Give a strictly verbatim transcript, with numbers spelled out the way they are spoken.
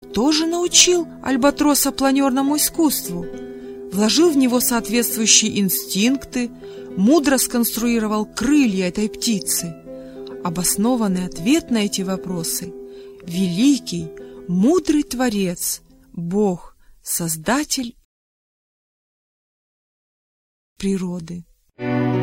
тоже научил альбатроса планерному искусству, вложил в него соответствующие инстинкты, мудро сконструировал крылья этой птицы. Обоснованный ответ на эти вопросы — великий, мудрый Творец, Бог, Создатель природы.